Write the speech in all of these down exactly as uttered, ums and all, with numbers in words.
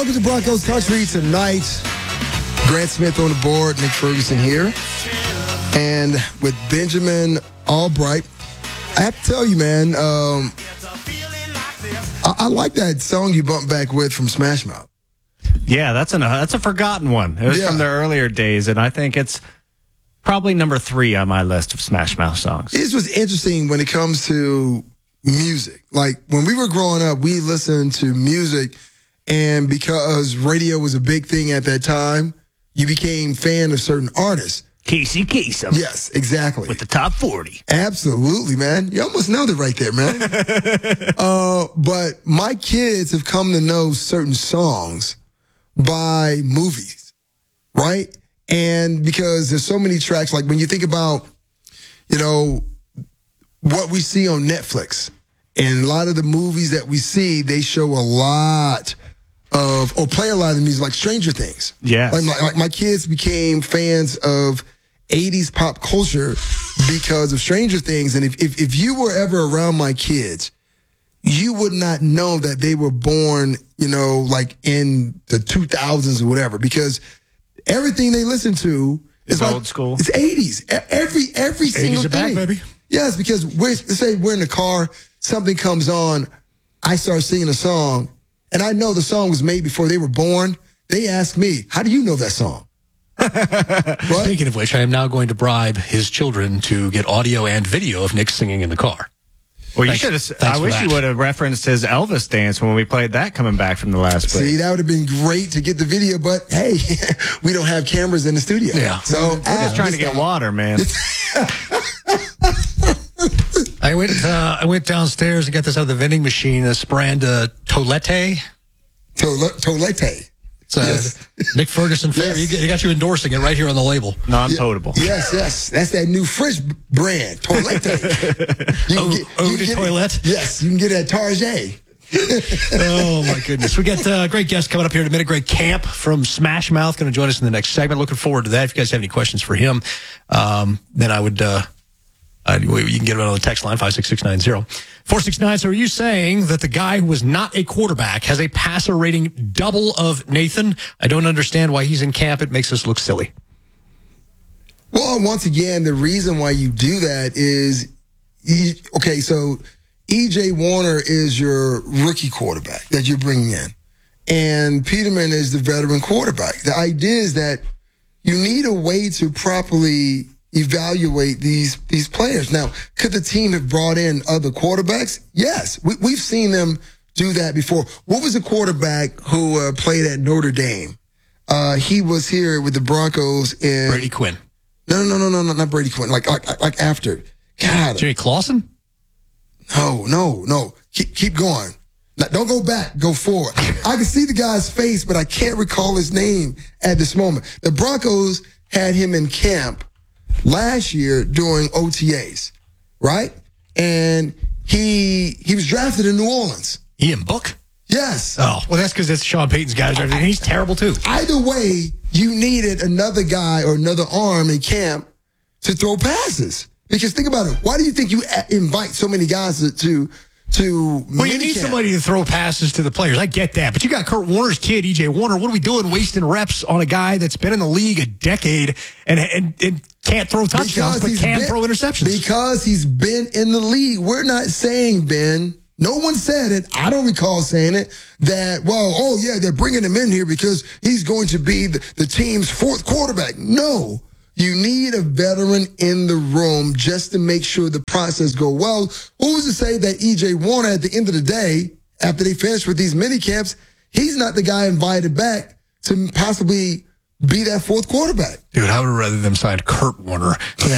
Welcome to Broncos Country tonight. Grant Smith on the board, Nick Ferguson here. And with Benjamin Albright, I have to tell you, man, um, I, I like that song you bumped back with from Smash Mouth. Yeah, that's, an, that's a forgotten one. It was yeah. from their earlier days, and I think it's probably number three on my list of Smash Mouth songs. This was interesting when it comes to music. Like, when we were growing up, we listened to music, and because radio was a big thing at that time, you became fan of certain artists. Casey Kasem. Yes, exactly. With the top forty. Absolutely, man. You almost nailed it right there, man. uh, but my kids have come to know certain songs by movies, right? And because there's so many tracks, like when you think about, you know, what we see on Netflix, and a lot of the movies that we see, they show a lot of, or play a lot of the music, like Stranger Things. Yes. Like my, like my kids became fans of eighties pop culture because of Stranger Things. And if, if, if you were ever around my kids, you would not know that they were born, you know, like in the two thousands or whatever, because everything they listen to is it's like, old school. It's eighties. Every, every single eighties are thing. back, baby. Yes, because we're, let's say we're in the car, something comes on, I start singing a song, and I know the song was made before they were born. They ask me, how do you know that song? What? Speaking of which, I am now going to bribe his children to get audio and video of Nick singing in the car. Well, you Thanks- should have. thanks I for wish that. you would have referenced his Elvis dance when we played that coming back from the last break. See, that would have been great to get the video, but hey, we don't have cameras in the studio. Yeah. So We're just trying to get water, man. I went uh, I went downstairs and got this out of the vending machine, a Spranda Tolete. Tol- Tolete. It's uh, Yes. Nick Ferguson flavor. Yes. You, you got you endorsing it right here on the label. Non-potable. Yes, yes. That's that new French brand, Tolete. You can Oh, get- eau you de can get it- toilette? Yes, you can get it at Target. Oh, my goodness. We got uh, a great guest coming up here in a minute. Greg Camp from Smash Mouth going to join us in the next segment. Looking forward to that. If you guys have any questions for him, um, then I would, uh, uh, you can get him on the text line, five six six nine zero. four six nine, so are you saying that the guy who was not a quarterback has a passer rating double of Nathan? I don't understand why he's in camp. It makes us look silly. Well, once again, the reason why you do that is, you, okay, so E J Warner is your rookie quarterback that you're bringing in. And Peterman is the veteran quarterback. The idea is that you need a way to properly evaluate these these players. Now, could the team have brought in other quarterbacks? Yes. We, we've seen them do that before. What was the quarterback who uh, played at Notre Dame? Uh, he was here with the Broncos in... Brady Quinn. No, no, no, no, no, not Brady Quinn. Like, like, like after. God. Jimmy Clausen? No, no, no. Keep, keep going. Now, don't go back. Go forward. I can see the guy's face, but I can't recall his name at this moment. The Broncos had him in camp last year during O T As, right? And he he was drafted in New Orleans. Ian Book? Yes. Oh, well, that's because that's Sean Payton's guy. And he's terrible, too. Either way, you needed another guy or another arm in camp to throw passes. Because think about it. Why do you think you a- invite so many guys to to, to Well, you need minicamp? somebody to throw passes to the players. I get that. But you got Kurt Warner's kid, E J Warner. What are we doing wasting reps on a guy that's been in the league a decade and and, and can't throw touchdowns, but he's can been- throw interceptions? Because he's been in the league. We're not saying, Ben, no one said it. I don't recall saying it, that, well, oh, yeah, they're bringing him in here because he's going to be the, the team's fourth quarterback. No. You need a veteran in the room just to make sure the process go well. Who's to say that E J Warner, at the end of the day, after they finish with these mini camps, he's not the guy invited back to possibly be that fourth quarterback? Dude, I would have rather them signed Kurt Warner than.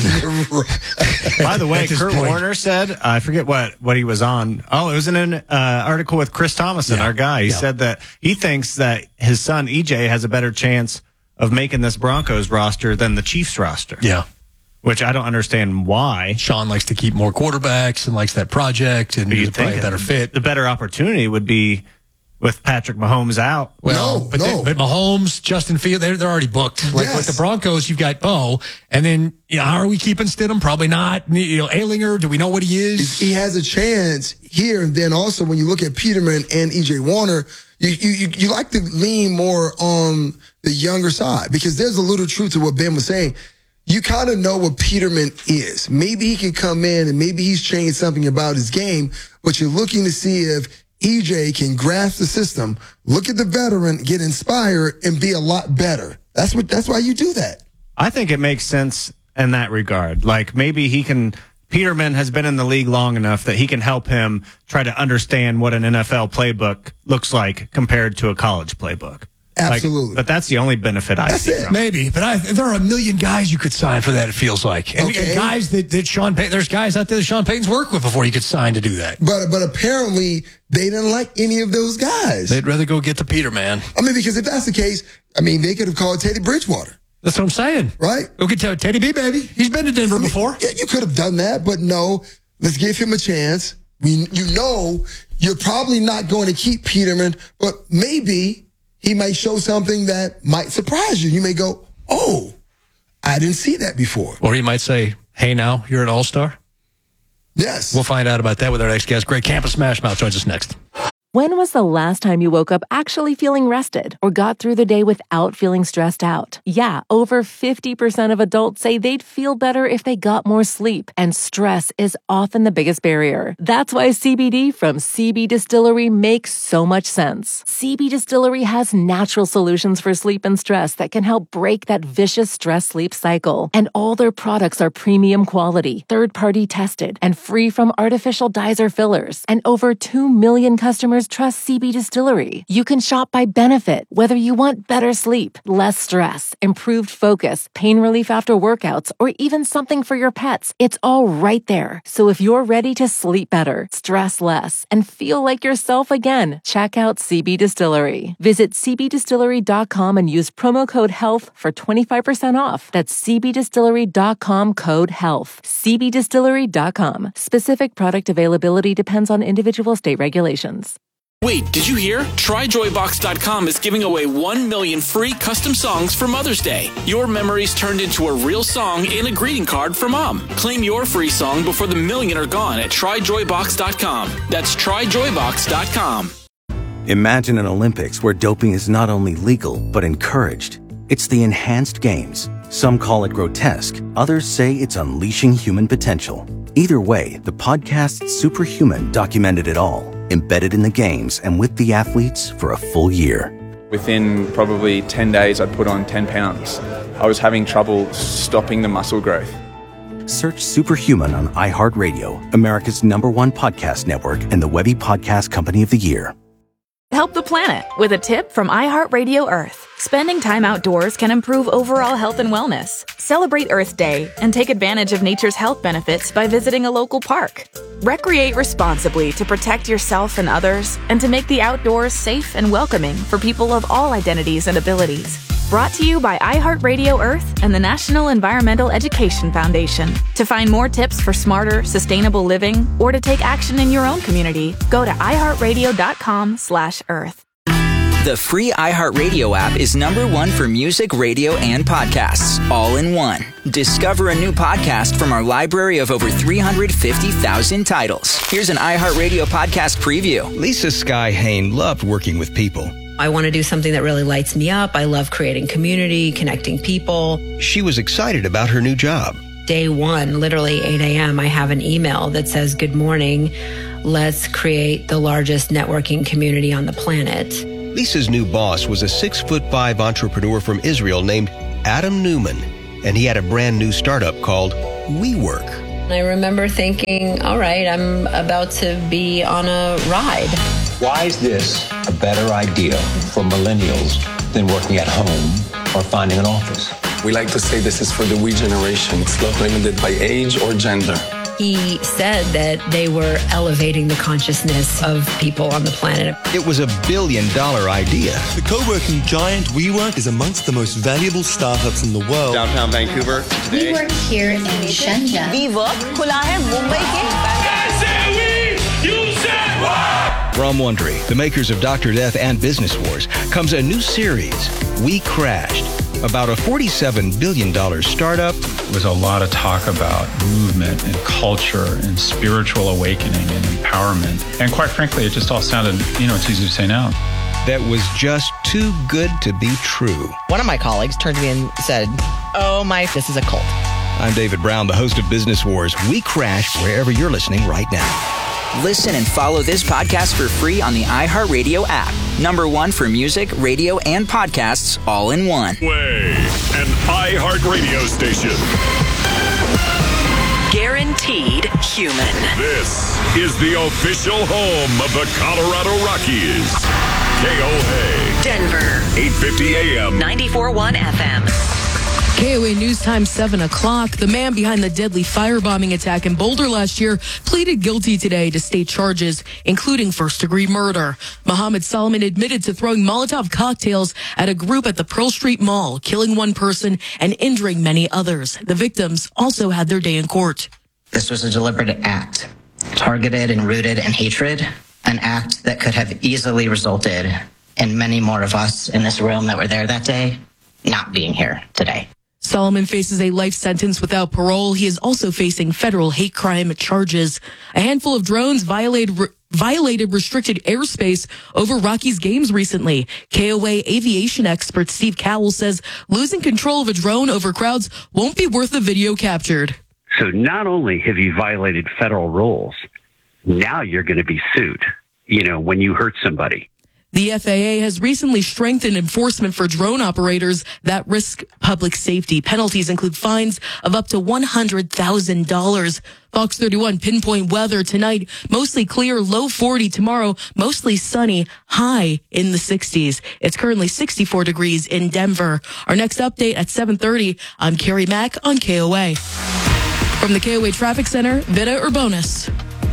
By the way, At this Kurt point. Warner said, I forget what, what he was on. Oh, it was in an uh, article with Chris Thomason, Yeah. our guy. He Yeah. said that he thinks that his son, E J, has a better chance of making this Broncos roster than the Chiefs roster. Yeah. Which I don't understand why. Sean likes to keep more quarterbacks and likes that project, and But he's you'd probably think a better fit. The better opportunity would be with Patrick Mahomes out. Well, No, but, no. they- but Mahomes, Justin Field, they're, they're already booked. Like Yes. with the Broncos, you've got Bo, and then you know, how are we keeping Stidham? Probably not. You know, Ehlinger, do we know what he is? He has a chance here. And then also when you look at Peterman and E J Warner, you, you, you like to lean more on the younger side because there's a little truth to what Ben was saying. You kind of know what Peterman is. Maybe he can come in and maybe he's changed something about his game, but you're looking to see if E J can grasp the system, look at the veteran, get inspired, and be a lot better. That's what. That's why you do that. I think it makes sense in that regard. Like maybe he can. Peterman has been in the league long enough that he can help him try to understand what an N F L playbook looks like compared to a college playbook. Absolutely. Like, but that's the only benefit I That's see. it. From it. Maybe, but I, there are a million guys you could sign for that, it feels like. And, Okay. and guys that, that Sean Payton, there's guys out there that Sean Payton's worked with before you could sign to do that. But but apparently they didn't like any of those guys. They'd rather go get the Peter man. I mean, because if that's the case, I mean, they could have called Teddy Bridgewater, That's what I'm saying. right? Go get Ted- Teddy B, baby. He's been to Denver I mean, before. Yeah, you could have done that, but no. Let's give him a chance. We, you know, you're probably not going to keep Peterman, but maybe he might show something that might surprise you. You may go, "Oh, I didn't see that before." Or he might say, hey, now you're an all-star. Yes. We'll find out about that with our next guest. Greg Camp of Smash Mouth joins us next. When was the last time you woke up actually feeling rested or got through the day without feeling stressed out? Yeah, over fifty percent of adults say they'd feel better if they got more sleep, and stress is often the biggest barrier. That's why C B D from C B Distillery makes so much sense. C B Distillery has natural solutions for sleep and stress that can help break that vicious stress-sleep cycle. And all their products are premium quality, third-party tested, and free from artificial dyes or fillers. And over two million customers trust C B Distillery. You can shop by benefit, whether you want better sleep, less stress, improved focus, pain relief after workouts, or even something for your pets. It's all right there. So if you're ready to sleep better, stress less, and feel like yourself again, check out C B Distillery. Visit c b distillery dot com and use promo code HEALTH for twenty-five percent off. That's c b distillery dot com code HEALTH. c b distillery dot com. Specific product availability depends on individual state regulations. Wait, did you hear? Try joy box dot com is giving away one million free custom songs for Mother's Day. Your memories turned into a real song and a greeting card for Mom. Claim your free song before the million are gone at try joy box dot com. That's try joy box dot com. Imagine an Olympics where doping is not only legal, but encouraged. It's the enhanced games. Some call it grotesque. Others say it's unleashing human potential. Either way, the podcast Superhuman documented it all, embedded in the games and with the athletes for a full year. Within probably ten days, I'd put on ten pounds. I was having trouble stopping the muscle growth. Search Superhuman on iHeartRadio, America's number one podcast network and the Webby Podcast Company of the Year. Help the planet with a tip from iHeartRadio Earth. Spending time outdoors can improve overall health and wellness. Celebrate Earth Day and take advantage of nature's health benefits by visiting a local park. Recreate responsibly to protect yourself and others, and to make the outdoors safe and welcoming for people of all identities and abilities. Brought to you by iHeartRadio Earth and the National Environmental Education Foundation. To find more tips for smarter, sustainable living, or to take action in your own community, go to iHeartRadio.com slash Earth. The free iHeartRadio app is number one for music, radio, and podcasts, all in one. Discover a new podcast from our library of over three hundred fifty thousand titles. Here's an iHeartRadio podcast preview. Lisa Sky Hain loved working with people. I want to do something that really lights me up. I love creating community, connecting people. She was excited about her new job. Day one, literally eight a.m., I have an email that says, "Good morning. Let's create the largest networking community on the planet." Lisa's new boss was a six foot five entrepreneur from Israel named Adam Newman, and he had a brand new startup called WeWork. I remember thinking, all right, I'm about to be on a ride. Why is this a better idea for millennials than working at home or finding an office? We like to say this is for the we generation. It's not limited by age or gender. He said that they were elevating the consciousness of people on the planet. It was a billion dollar idea. The co-working giant WeWork is amongst the most valuable startups in the world. Downtown Vancouver today. We work here in Shenzhen. WeWork खुला है मुंबई के From Wondery, the makers of Doctor Death and Business Wars, comes a new series, We Crashed, about a forty-seven billion dollars startup. There was a lot of talk about movement and culture and spiritual awakening and empowerment. And quite frankly, it just all sounded, you know, it's easy to say now. that was just too good to be true. One of my colleagues turned to me and said, "Oh my, this is a cult." I'm David Brown, the host of Business Wars. We crash wherever you're listening right now. Listen and follow this podcast for free on the iHeartRadio app. Number one for music, radio, and podcasts all in one. Way, an iHeartRadio station. Guaranteed human. This is the official home of the Colorado Rockies. K O A. Denver. eight fifty A M. ninety-four point one F M. K O A News Time, seven o'clock. The man behind the deadly firebombing attack in Boulder last year pleaded guilty today to state charges, including first-degree murder. Mohammed Solomon admitted to throwing Molotov cocktails at a group at the Pearl Street Mall, killing one person and injuring many others. The victims also had their day in court. This was a deliberate act, targeted and rooted in hatred, an act that could have easily resulted in many more of us in this room that were there that day not being here today. Solomon faces a life sentence without parole. He is also facing federal hate crime charges. A handful of drones violated re- violated restricted airspace over Rockies games recently. K O A aviation expert Steve Cowell says losing control of a drone over crowds won't be worth the video captured. So not only have you violated federal rules, now you're going to be sued, you know, when you hurt somebody. The F A A has recently strengthened enforcement for drone operators that risk public safety. Penalties include fines of up to one hundred thousand dollars. Fox thirty-one pinpoint weather tonight, mostly clear, low forty. Tomorrow, mostly sunny, high in the sixties. It's currently sixty-four degrees in Denver. Our next update at seven thirty. I'm Carrie Mack on K O A. From the K O A Traffic Center, Vita Urbonis.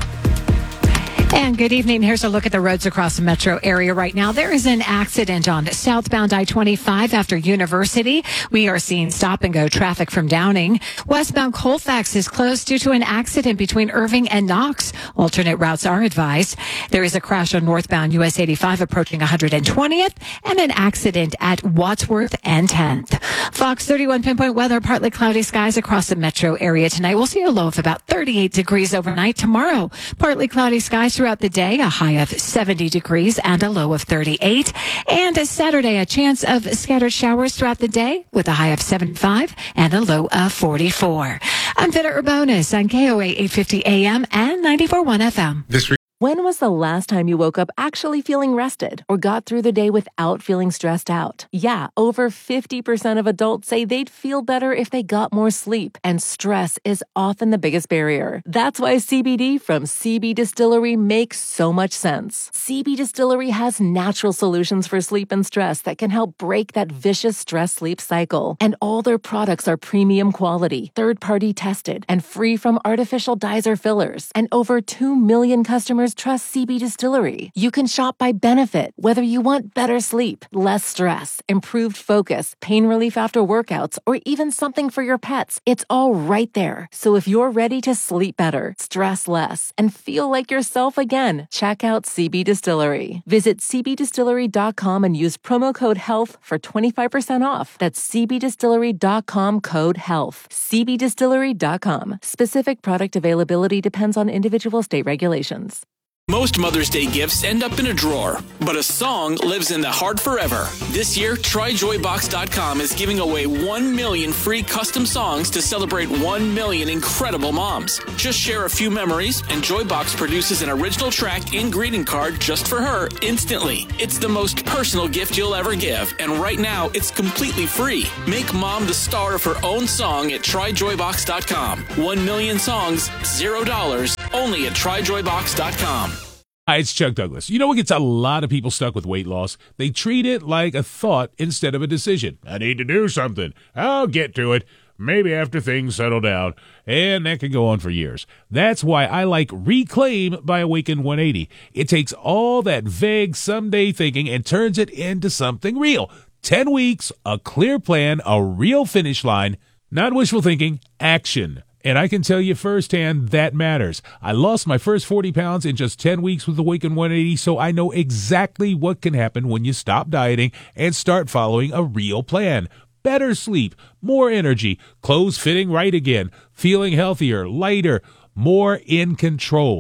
And good evening. Here's a look at the roads across the metro area right now. There is an accident on southbound I twenty-five after University. We are seeing stop and go traffic from Downing. Westbound Colfax is closed due to an accident between Irving and Knox. Alternate routes are advised. There is a crash on northbound U S eighty-five approaching one hundred twentieth and an accident at Wadsworth and tenth. Fox thirty-one pinpoint weather, partly cloudy skies across the metro area tonight. We'll see a low of about thirty-eight degrees overnight. Tomorrow, partly cloudy skies throughout the day, a high of seventy degrees and a low of thirty-eight. And a Saturday, a chance of scattered showers throughout the day with a high of seventy-five and a low of forty-four. I'm Vita Urbonis on K O A eight fifty A M and ninety-four point one F M. This When was the last time you woke up actually feeling rested or got through the day without feeling stressed out? Yeah, over fifty percent of adults say they'd feel better if they got more sleep, and stress is often the biggest barrier. That's why C B D from C B Distillery makes so much sense. C B Distillery has natural solutions for sleep and stress that can help break that vicious stress-sleep cycle. And all their products are premium quality, third-party tested, and free from artificial dyes or fillers. And over two million customers trust C B Distillery. You can shop by benefit, whether you want better sleep, less stress, improved focus, pain relief after workouts, or even something for your pets. It's all right there. So if you're ready to sleep better, stress less, and feel like yourself again, check out C B Distillery. Visit c b distillery dot com and use promo code HEALTH for twenty-five percent off. That's c b distillery dot com code HEALTH. c b distillery dot com. Specific product availability depends on individual state regulations. Most Mother's Day gifts end up in a drawer, but a song lives in the heart forever. This year, try joy box dot com is giving away one million free custom songs to celebrate one million incredible moms. Just share a few memories, and Joybox produces an original track and greeting card just for her instantly. It's the most personal gift you'll ever give, and right now, it's completely free. Make mom the star of her own song at try joy box dot com. One million songs, zero dollars, only at try joy box dot com. Hi, it's Chuck Douglas. You know what gets a lot of people stuck with weight loss? They treat it like a thought instead of a decision. I need to do something. I'll get to it. Maybe after things settle down. And that can go on for years. That's why I like Reclaim by Awaken one eighty. It takes all that vague someday thinking and turns it into something real. Ten weeks, a clear plan, a real finish line. Not wishful thinking, action. And I can tell you firsthand, that matters. I lost my first forty pounds in just ten weeks with Awaken one eighty, so I know exactly what can happen when you stop dieting and start following a real plan. Better sleep, more energy, clothes fitting right again, feeling healthier, lighter, more in control.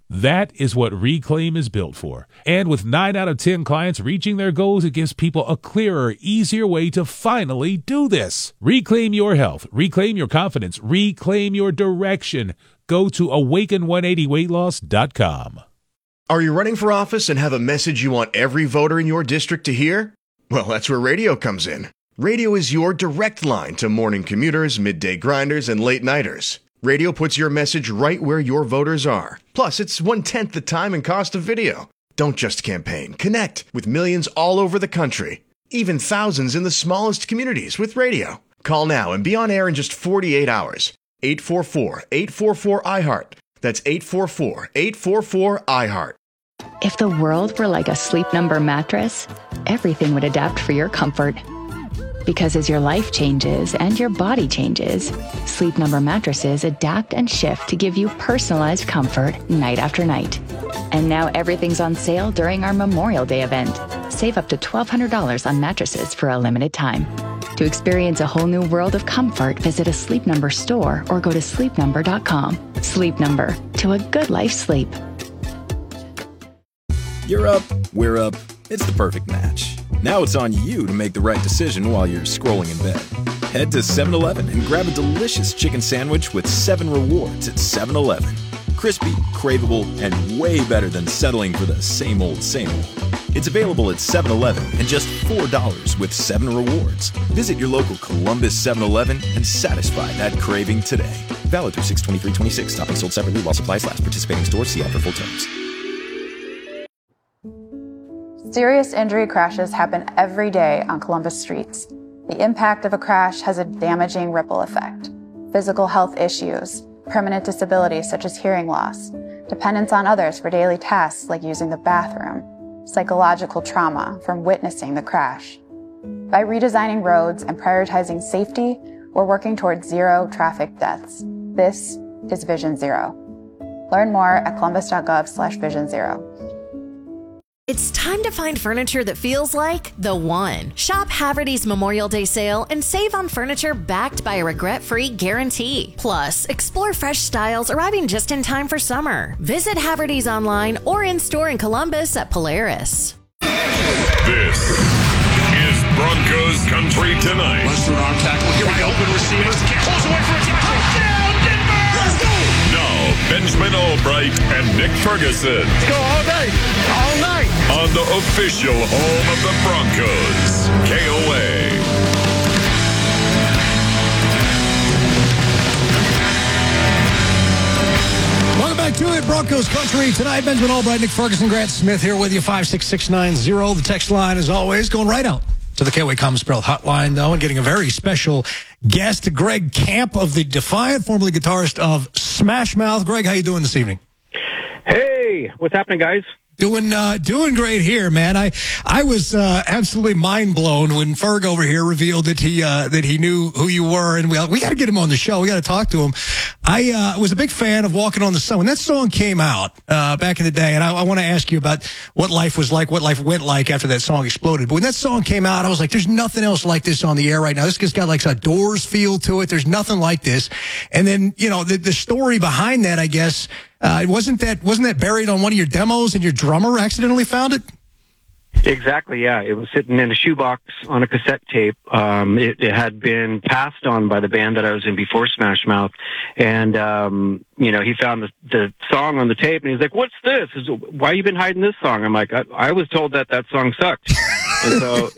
That is what Reclaim is built for. And with nine out of ten clients reaching their goals, it gives people a clearer, easier way to finally do this. Reclaim your health. Reclaim your confidence. Reclaim your direction. Go to awaken one eighty weight loss dot com. Are you running for office and have a message you want every voter in your district to hear? Well, that's where radio comes in. Radio is your direct line to morning commuters, midday grinders, and late-nighters. Radio puts your message right where your voters are. Plus, it's one-tenth the time and cost of video. Don't just campaign. Connect with millions all over the country, even thousands in the smallest communities with radio. Call now and be on air in just forty-eight hours. eight four four, eight four four, I heart. That's eight four four, eight four four, I heart. If the world were like a Sleep Number mattress, everything would adapt for your comfort. Because as your life changes and your body changes, Sleep Number mattresses adapt and shift to give you personalized comfort night after night. And now everything's on sale during our Memorial Day event. Save up to twelve hundred dollars on mattresses for a limited time. To experience a whole new world of comfort, visit a Sleep Number store or go to sleep number dot com. Sleep Number, to a good life sleep. You're up, we're up. It's the perfect match. Now it's on you to make the right decision while you're scrolling in bed. Head to seven eleven and grab a delicious chicken sandwich with seven rewards at seven eleven. Crispy, craveable, and way better than settling for the same old, same old. It's available at seven eleven and just four dollars with seven rewards. Visit your local Columbus seven eleven and satisfy that craving today. Valid through six twenty-three twenty-six. Topping sold separately while supplies last. Participating stores see offer full terms. Serious injury crashes happen every day on Columbus streets. The impact of a crash has a damaging ripple effect. Physical health issues, permanent disabilities such as hearing loss, dependence on others for daily tasks like using the bathroom, psychological trauma from witnessing the crash. By redesigning roads and prioritizing safety, we're working towards zero traffic deaths. This is Vision Zero. Learn more at columbus.gov slash vision zero. It's time to find furniture that feels like the one. Shop Haverty's Memorial Day sale and save on furniture backed by a regret-free guarantee. Plus, explore fresh styles arriving just in time for summer. Visit Haverty's online or in-store in Columbus at Polaris. This is Broncos Country Tonight. Lester on tackle. Here we go. Open receivers. Pulls away for a touchdown, Denver! Let's go! Now, Benjamin Albright and Nick Ferguson. Let's go all day, all night. On the official home of the Broncos, K O A. Welcome back to it, Broncos Country. Tonight, Benjamin Albright, Nick Ferguson, Grant Smith here with you, five six six nine zero. The text line, as always, going right out to the K O A Common Spell hotline, though, and getting a very special guest, Greg Camp of the Defiant, formerly guitarist of Smash Mouth. Greg, how you doing this evening? Hey, what's happening, guys? Doing uh, doing great here, man. I I was uh, absolutely mind blown when Ferg over here revealed that he uh, that he knew who you were, and we we got to get him on the show. We got to talk to him. I uh, was a big fan of Walking on the Sun when that song came out uh, back in the day, and I, I want to ask you about what life was like, what life went like after that song exploded. But when that song came out, I was like, "There's nothing else like this on the air right now. This has got like a Doors feel to it. There's nothing like this." And then you know the the story behind that, I guess. Uh, wasn't that wasn't that buried on one of your demos and your drummer accidentally found it? Exactly, yeah. It was sitting in a shoebox on a cassette tape. Um, it, it had been passed on by the band that I was in before Smash Mouth. And, um, you know, he found the, the song on the tape and he's like, "What's this? Is, why you been hiding this song?" I'm like, I, I was told that that song sucked. And so,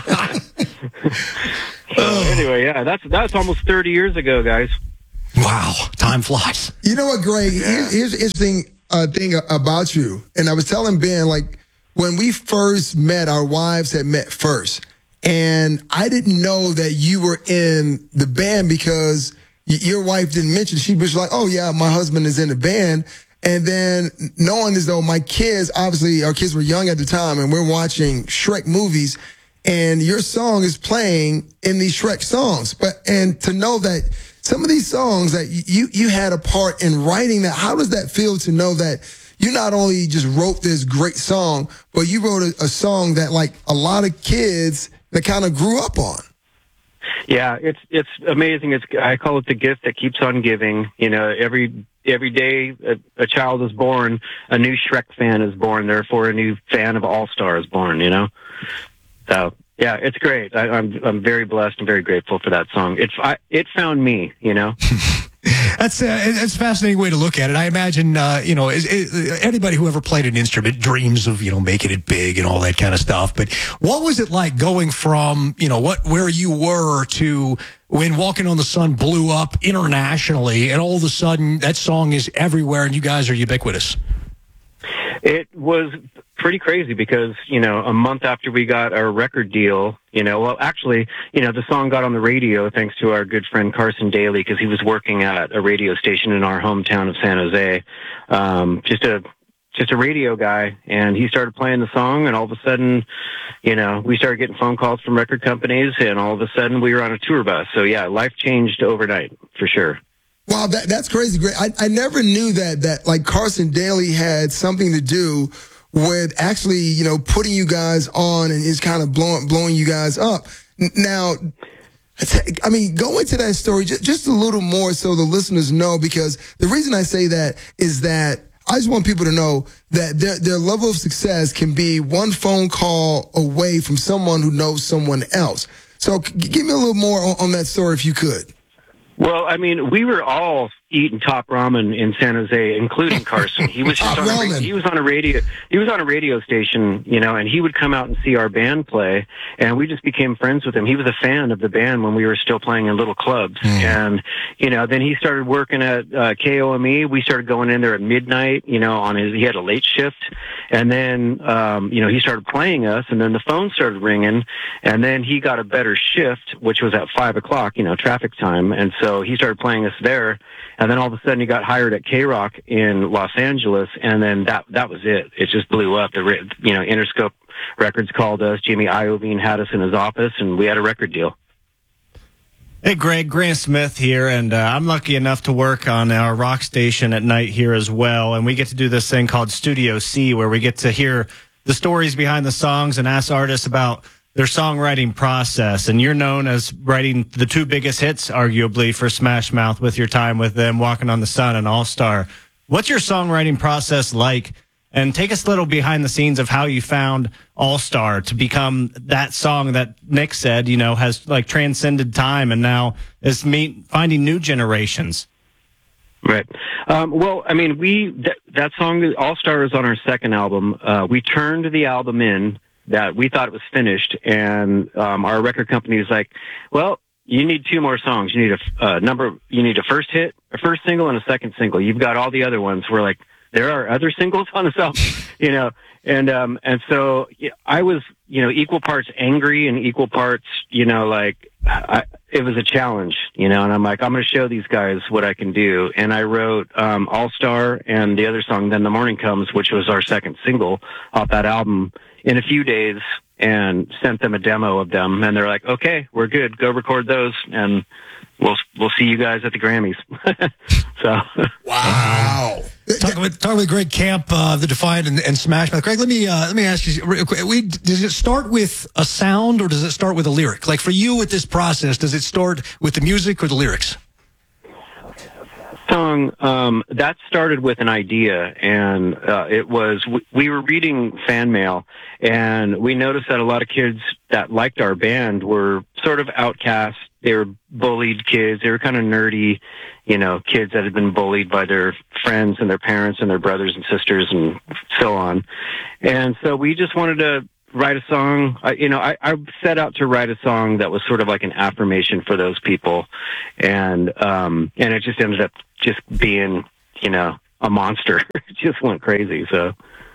so anyway, yeah, that's, that's almost thirty years ago, guys. Wow, time flies. You know what, Greg? Yeah. Here's an interesting uh, thing about you. And I was telling Ben, like, when we first met, our wives had met first. And I didn't know that you were in the band because y- your wife didn't mention. She was like, "Oh, yeah, my husband is in the band." And then knowing as though my kids, obviously, our kids were young at the time, and we're watching Shrek movies, and your song is playing in these Shrek songs. But and to know that some of these songs that you, you had a part in writing that, how does that feel to know that you not only just wrote this great song, but you wrote a, a song that like a lot of kids that kind of grew up on? Yeah, it's, it's amazing. It's, I call it the gift that keeps on giving. You know, every, every day a, a child is born, a new Shrek fan is born. Therefore, a new fan of All Star is born. You know, so yeah, it's great. I, I'm I'm very blessed and very grateful for that song. It's I, it found me. You know. That's uh, it's a fascinating way to look at it. I imagine, uh, you know, is, is, anybody who ever played an instrument dreams of, you know, making it big and all that kind of stuff. But what was it like going from, you know, what where you were to when Walking on the Sun blew up internationally, and all of a sudden that song is everywhere and you guys are ubiquitous? It was pretty crazy because, you know, a month after we got our record deal, you know, well, actually, you know, the song got on the radio thanks to our good friend Carson Daly, because he was working at a radio station in our hometown of San Jose, um, just a just a radio guy, and he started playing the song, and all of a sudden, you know, we started getting phone calls from record companies, and all of a sudden we were on a tour bus. So, yeah, life changed overnight, for sure. Wow, that, that's crazy. Great. I, I never knew that, that like Carson Daly had something to do with actually, you know, putting you guys on and is kind of blowing, blowing you guys up. Now, I mean, go into that story just, just a little more so the listeners know, because the reason I say that is that I just want people to know that their, their level of success can be one phone call away from someone who knows someone else. So give me a little more on, on that story if you could. Well, I mean, we were all eating top ramen in San Jose, including Carson. He was just on a, he was on a radio he was on a radio station, you know, and he would come out and see our band play, and we just became friends with him. He was a fan of the band when we were still playing in little clubs, mm. and you know, then he started working at uh, K O M E. We started going in there at midnight, you know, on his he had a late shift, and then um, you know, he started playing us, and then the phone started ringing, and then he got a better shift, which was at five o'clock, you know, traffic time, and so he started playing us there. And then all of a sudden he got hired at K-Rock in Los Angeles, and then that that was it. It just blew up. The you know Interscope Records called us. Jimmy Iovine had us in his office, and we had a record deal. Hey, Greg, Grant Smith here, and uh, I'm lucky enough to work on our rock station at night here as well, and we get to do this thing called Studio C, where we get to hear the stories behind the songs and ask artists about their songwriting process. And you're known as writing the two biggest hits, arguably, for Smash Mouth with your time with them, Walking on the Sun and All Star. What's your songwriting process like? And take us a little behind the scenes of how you found All Star to become that song that Nick said, you know, has like transcended time and now is meet, finding new generations. Right. Um, well, I mean, we th- that song, All Star, is on our second album. Uh, we turned the album in that we thought it was finished, and um, our record company was like, well, you need two more songs. You need a uh, number, you need a first hit, a first single, and a second single. You've got all the other ones. We're like, there are other singles on this album, you know, and um, and so yeah, I was, you know, equal parts angry and equal parts, you know, like I, it was a challenge, you know, and I'm like, I'm going to show these guys what I can do. And I wrote um, All Star and the other song, Then the Morning Comes, which was our second single off that album, in a few days, and sent them a demo of them, and they're like, okay, we're good, go record those, and we'll we'll see you guys at the Grammys. So wow. Talking with, talking with Greg Camp, uh, the Defiant and, and Smash Mouth. Greg, let me uh, let me ask you real quick. We, does it start with a sound or does it start with a lyric? Like for you with this process, does it start with the music or the lyrics? Song um, that started with an idea, and uh, it was we, we were reading fan mail, and we noticed that a lot of kids that liked our band were sort of outcast. They were bullied kids. They were kind of nerdy, you know, kids that had been bullied by their friends and their parents and their brothers and sisters and so on. And so we just wanted to write a song. I, you know, I, I set out to write a song that was sort of like an affirmation for those people, and um, and it just ended up just being, you know, a monster. It just went crazy. So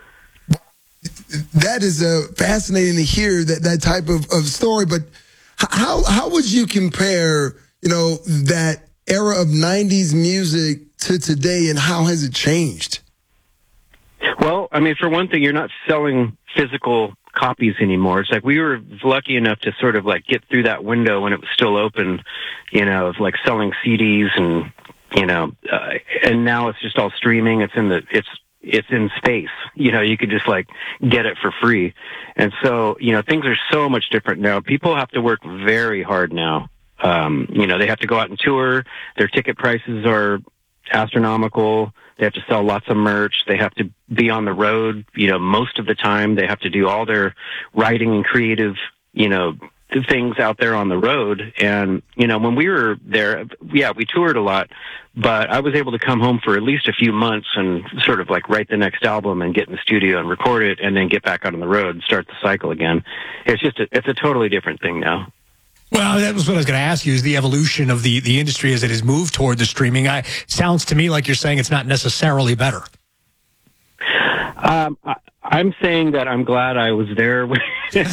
that is uh, fascinating to hear that that type of, of story. But how how would you compare, you know, that era of nineties music to today, and how has it changed? Well, I mean, for one thing, you're not selling physical copies anymore. It's like we were lucky enough to sort of like get through that window when it was still open, you know, of like selling C Ds and, you know, uh, and now it's just all streaming. It's in the, it's, it's in space. You know, you could just like get it for free. And so, you know, things are so much different now. People have to work very hard now. Um, you know, they have to go out and tour. Their ticket prices are astronomical. They have to sell lots of merch. They have to be on the road, you know, most of the time. They have to do all their writing and creative, you know, things out there on the road. And, you know, when we were there, yeah, we toured a lot, but I was able to come home for at least a few months and sort of like write the next album and get in the studio and record it and then get back out on the road and start the cycle again. It's just, a, it's a totally different thing now. Well, that was what I was going to ask you, is the evolution of the, the industry as it has moved toward the streaming. I, sounds to me like you're saying it's not necessarily better. Um, I, I'm saying that I'm glad I was there. When, when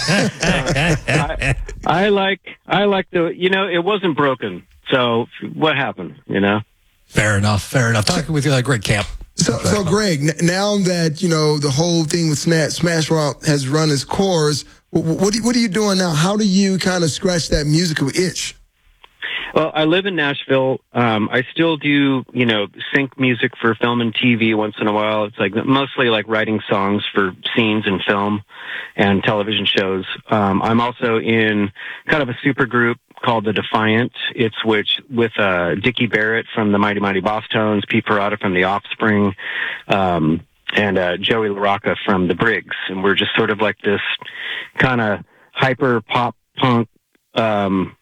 uh, I, I like, I like the, you know, it wasn't broken. So what happened, you know? Fair enough. Fair enough. Talking with you like Greg Camp. So, so Greg, n- now that, you know, the whole thing with Smash, Smash Rock has run its course, w- what, what are you doing now? How do you kind of scratch that musical itch? Well, I live in Nashville. Um, I still do, you know, sync music for film and T V once in a while. It's like mostly like writing songs for scenes in film and television shows. Um, I'm also in kind of a super group called The Defiant. It's which with uh, Dickie Barrett from the Mighty Mighty Boss Tones, Pete Parada from The Offspring, um, and uh, Joey LaRocca from The Briggs. And we're just sort of like this kind of hyper pop punk, um,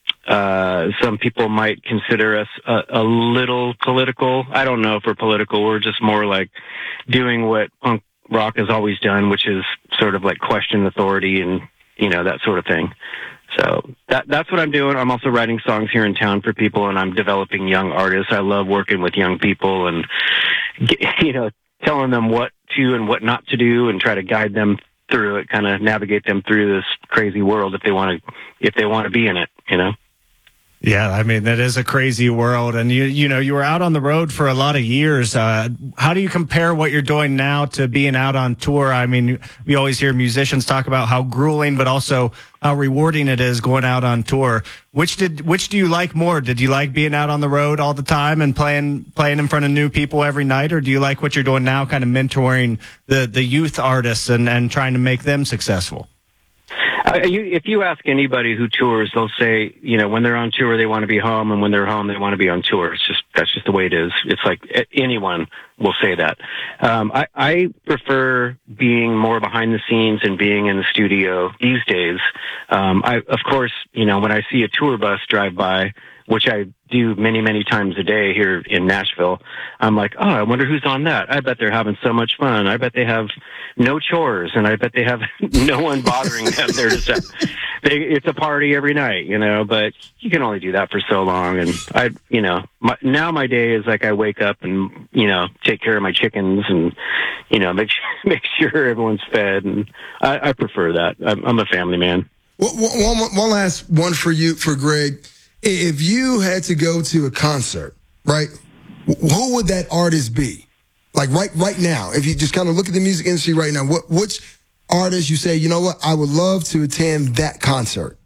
Uh, some people might consider us a, a little political. I don't know if we're political. We're just more like doing what punk rock has always done, which is sort of like question authority and, you know, that sort of thing. So that, that's what I'm doing. I'm also writing songs here in town for people, and I'm developing young artists. I love working with young people and, you know, telling them what to and what not to do and try to guide them through it, kind of navigate them through this crazy world if they want to, if they want to be in it, you know? Yeah, I mean, that is a crazy world. And, you you know, you were out on the road for a lot of years. Uh, how do you compare what you're doing now to being out on tour? I mean, we always hear musicians talk about how grueling, but also how rewarding it is going out on tour. Which did which do you like more? Did you like being out on the road all the time and playing playing in front of new people every night? Or do you like what you're doing now, kind of mentoring the, the youth artists and, and trying to make them successful? Uh, you, if you ask anybody who tours, they'll say, you know, when they're on tour, they want to be home, and when they're home, they want to be on tour. It's just, that's just the way it is. It's like anyone will say that. Um, I, I prefer being more behind the scenes and being in the studio these days. Um, I, of course, you know, when I see a tour bus drive by, which I do many, many times a day here in Nashville, I'm like, oh, I wonder who's on that. I bet they're having so much fun. I bet they have no chores, and I bet they have no one bothering them. They're just, they, it's a party every night, you know, but you can only do that for so long. And I, you know, my, now my day is like I wake up and, you know, take care of my chickens and, you know, make, make sure everyone's fed. And I, I prefer that. I'm, I'm a family man. One, one, one last one for you, for Greg. If you had to go to a concert, right, who would that artist be? Like right right now, if you just kind of look at the music industry right now, what which artist you say, you know what, I would love to attend that concert?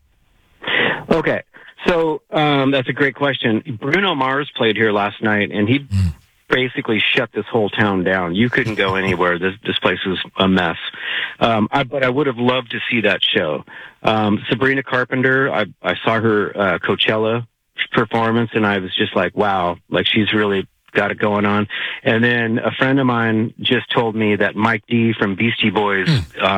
Okay, so um, that's a great question. Bruno Mars played here last night, and he mm. basically shut this whole town down. You couldn't go anywhere. This, this place was a mess. Um, I, but I would have loved to see that show. Um, Sabrina Carpenter, I, I saw her uh, Coachella performance, and I was just like, wow, like she's really got it going on. And then a friend of mine just told me that Mike D from Beastie Boys mm. uh,